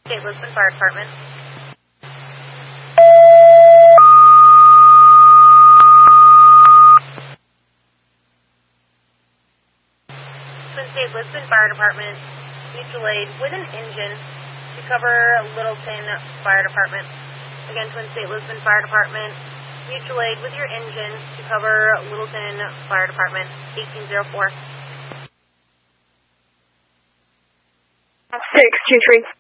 State Lisbon Fire Department. Twin State Lisbon Fire Department, mutual aid with an engine to cover Littleton Fire Department. Again, Twin State Lisbon Fire Department, mutual aid with your engine to cover Littleton Fire Department, 1804. 623.